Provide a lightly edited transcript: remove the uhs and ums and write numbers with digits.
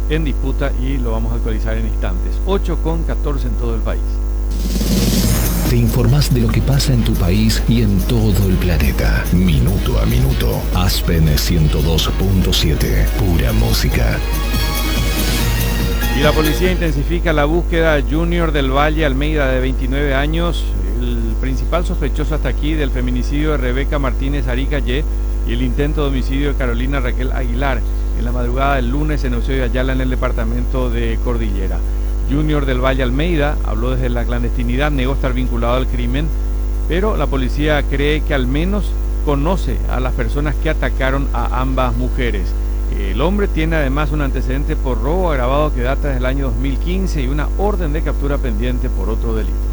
en disputa y lo vamos a actualizar en instantes. 8:14 en todo el país. Te informás de lo que pasa en tu país y en todo el planeta. Minuto a minuto. Aspen 102.7. Pura música. Y la policía intensifica la búsqueda a Junior del Valle Almeida, de 29 años, el principal sospechoso hasta aquí del feminicidio de Rebeca Martínez Aricayé y el intento de homicidio de Carolina Raquel Aguilar en la madrugada del lunes en Eusebio Ayala, en el departamento de Cordillera. Junior del Valle Almeida habló desde la clandestinidad, negó estar vinculado al crimen, pero la policía cree que al menos conoce a las personas que atacaron a ambas mujeres. El hombre tiene además un antecedente por robo agravado que data desde el año 2015 y una orden de captura pendiente por otro delito.